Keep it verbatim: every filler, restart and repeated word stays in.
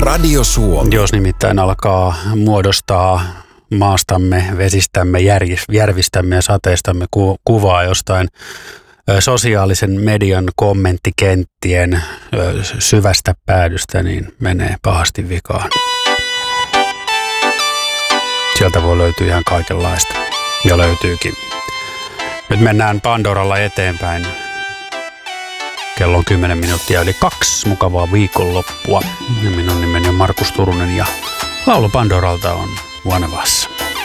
Radio Suomi. Jos nimittäin alkaa muodostaa maastamme, vesistämme, järvistämme ja sateistamme ku- kuvaa jostain ö, sosiaalisen median kommenttikenttien ö, syvästä päädystä, niin menee pahasti vikaan. Sieltä voi löytyä ihan kaikenlaista. Ja löytyykin. Nyt mennään Pandoralla eteenpäin. Kello on kymmenen minuuttia yli kaksi. Mukavaa viikonloppua. Ja minun nimeni on Markus Turunen ja laulu Pandoralta on One of Us.